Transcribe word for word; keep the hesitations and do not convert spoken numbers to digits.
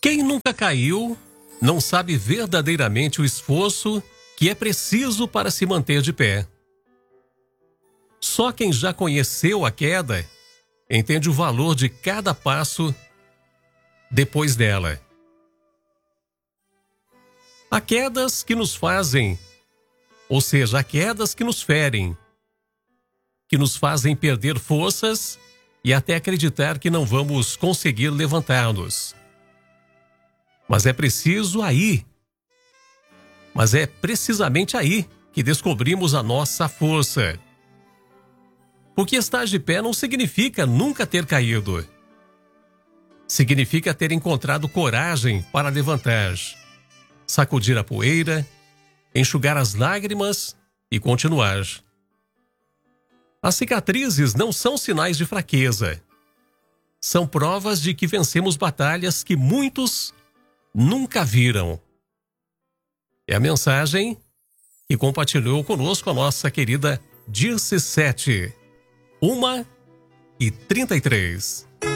Quem nunca caiu não sabe verdadeiramente o esforço que é preciso para se manter de pé. Só quem já conheceu a queda entende o valor de cada passo depois dela. Há quedas que nos fazem, ou seja, há quedas que nos ferem, que nos fazem perder forças e até acreditar que não vamos conseguir levantar-nos. Mas é preciso aí, mas é precisamente aí que descobrimos a nossa força. Porque estar de pé não significa nunca ter caído. Significa ter encontrado coragem para levantar, sacudir a poeira, enxugar as lágrimas e continuar. As cicatrizes não são sinais de fraqueza. São provas de que vencemos batalhas que muitos nunca viram. É a mensagem que compartilhou conosco a nossa querida Dirce Sete, uma e trinta e três.